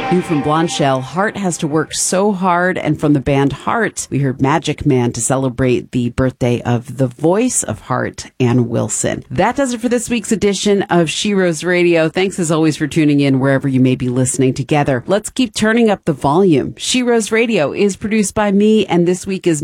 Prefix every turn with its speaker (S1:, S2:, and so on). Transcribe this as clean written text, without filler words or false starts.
S1: New from Blondshell, Heart Has to Work So Hard. And from the band Heart, we heard Magic Man to celebrate the birthday of the voice of Heart, Ann Wilson. That does it for this week's edition of She Rose Radio. Thanks as always for tuning in wherever you may be listening together. Let's keep turning up the volume. She Rose Radio is produced by me, and this week is